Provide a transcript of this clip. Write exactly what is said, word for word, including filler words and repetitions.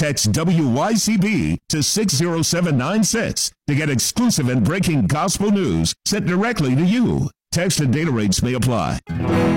Text W Y C B to six zero seven nine six to get exclusive and breaking gospel news sent directly to you. Text and data rates may apply.